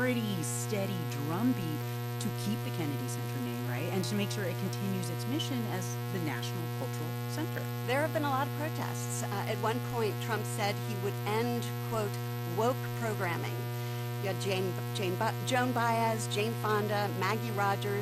pretty steady drumbeat to keep the Kennedy Center name, right? And to make sure it continues its mission as the National Cultural Center. There have been a lot of protests. At one point, Trump said he would end, quote, woke programming. You had Joan Baez, Jane Fonda, Maggie Rogers,